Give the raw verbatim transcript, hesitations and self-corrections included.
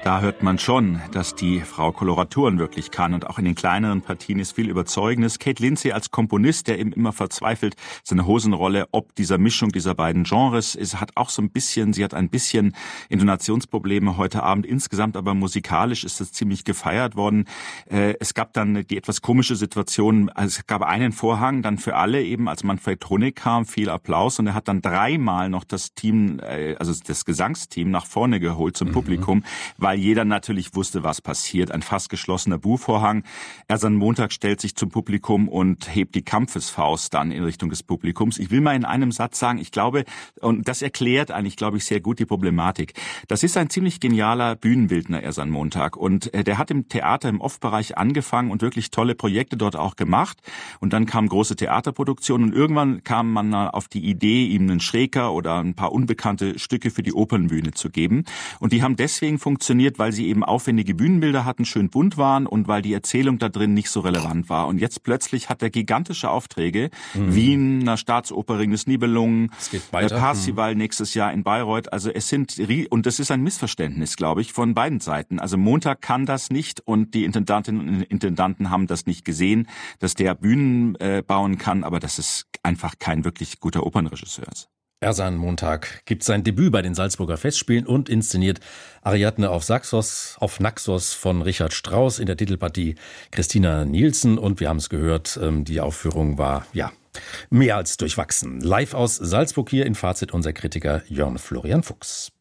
Da hört man schon, dass die Frau Koloraturen wirklich kann. Und auch in den kleineren Partien ist viel Überzeugendes. Kate Lindsay als Komponist, der eben immer verzweifelt, seine Hosenrolle ob dieser Mischung dieser beiden Genres ist, hat auch so ein bisschen, sie hat ein bisschen Intonationsprobleme heute Abend. Insgesamt aber musikalisch ist es ziemlich gefeiert worden. Es gab dann die etwas komische Situation, also es gab einen Vorhang dann für alle eben, als Manfred Honig kam, viel Applaus. Und er hat dann dreimal noch das Team, also das Gesangsteam nach vorne geholt zum mhm. Publikum, weil jeder natürlich wusste, was passiert. Ein fast geschlossener Buhvorhang. Ersan Montag stellt sich zum Publikum und hebt die Kampfesfaust dann in Richtung des Publikums. Ich will mal in einem Satz sagen, ich glaube, und das erklärt eigentlich, glaube ich, sehr gut die Problematik. Das ist ein ziemlich genialer Bühnenbildner, Ersan Montag. Und der hat im Theater, im Off-Bereich angefangen und wirklich tolle Projekte dort auch gemacht. Und dann kamen große Theaterproduktionen und irgendwann kam man auf die Idee, ihm einen Schräger oder ein paar unbekannte Stücke für die Opernbühne zu geben. Und die haben deswegen funktioniert, weil sie eben aufwendige Bühnenbilder hatten, schön bunt waren und weil die Erzählung da drin nicht so relevant war. Und jetzt plötzlich hat er gigantische Aufträge. Mhm. Wien, einer Staatsoper, Ring des Nibelungen, Parsival mhm. nächstes Jahr in Bayreuth. Also es sind, und das ist ein Missverständnis, glaube ich, von beiden Seiten. Also Montag kann das nicht und die Intendantinnen und Intendanten haben das nicht gesehen, dass der Bühnen äh, bauen kann, aber das ist einfach kein wirklich guter Opernregisseur ist. Ersan Montag gibt sein Debüt bei den Salzburger Festspielen und inszeniert Ariadne auf Saxos, auf Naxos von Richard Strauss, in der Titelpartie Christina Nielsen. Und wir haben es gehört, die Aufführung war, ja, mehr als durchwachsen. Live aus Salzburg hier in Fazit unser Kritiker Jörn Florian Fuchs.